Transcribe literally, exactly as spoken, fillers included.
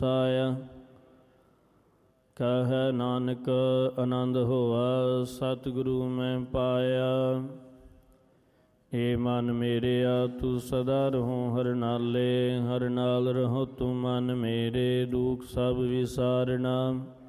ਤਾਇਆ ਕਹੈ ਨਾਨਕ ਆਨੰਦ ਹੋਆ ਸਤਿਗੁਰੂ ਮੈਂ ਪਾਇਆ। ਏ ਮਨ ਮੇਰਿਆ ਤੂੰ ਸਦਾ ਰਹੋ ਹਰਿ ਨਾਲੇ, ਹਰਿ ਨਾਲ ਰਹੋ ਤੂੰ ਮਨ ਮੇਰੇ, ਦੁਖ ਸਭ ਵਿਸਾਰਨਾ।